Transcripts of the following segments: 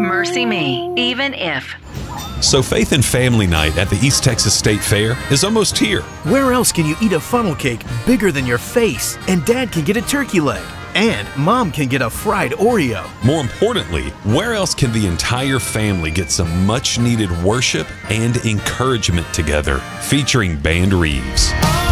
Mercy Me, even if. So Faith and Family Night at the East Texas State Fair is almost here. Where else can you eat a funnel cake bigger than your face? And Dad can get a turkey leg. And Mom can get a fried Oreo. More importantly, where else can the entire family get some much-needed worship and encouragement together? Featuring Band Reeves.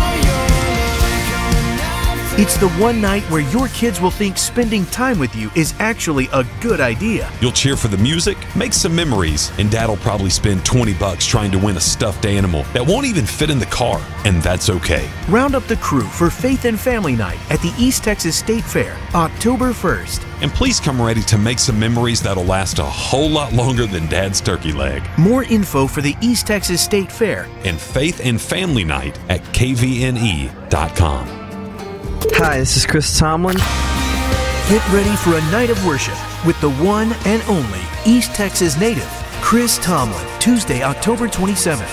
It's the one night where your kids will think spending time with you is actually a good idea. You'll cheer for the music, make some memories, and Dad'll probably spend $20 trying to win a stuffed animal that won't even fit in the car, and that's okay. Round up the crew for Faith and Family Night at the East Texas State Fair, October 1st. And please come ready to make some memories that'll last a whole lot longer than Dad's turkey leg. More info for the East Texas State Fair and Faith and Family Night at kvne.com. Hi, this is Chris Tomlin. Get ready for a night of worship with the one and only East Texas native, Chris Tomlin, Tuesday, October 27th.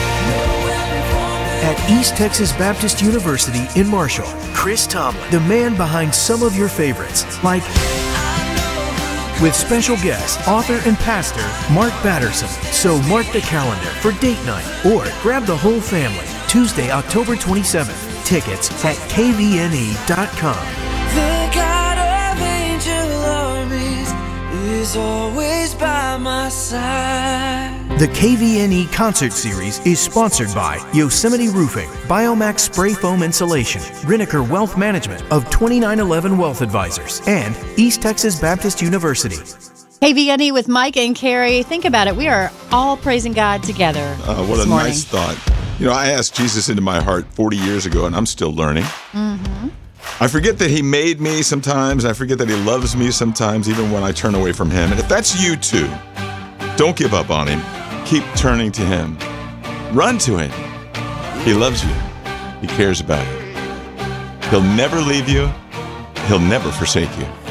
At East Texas Baptist University in Marshall, Chris Tomlin, the man behind some of your favorites, like with special guest, author and pastor Mark Batterson. So mark the calendar for date night or grab the whole family, Tuesday, October 27th. Tickets at kvne.com. The God of angel armies is always by my side. The KVNE concert series is sponsored by Yosemite Roofing, Biomax Spray Foam Insulation, Reniker Wealth Management of 2911 Wealth Advisors, and East Texas Baptist University. KVNE with Mike and Carrie. Think about it. We are all praising God together What a morning. nice thought. You know, I asked Jesus into my heart 40 years ago, and I'm still learning. Mm-hmm. I forget that he made me sometimes. I forget that he loves me sometimes, even when I turn away from him. And if that's you too, don't give up on him. Keep turning to him. Run to him. He loves you. He cares about you. He'll never leave you. He'll never forsake you.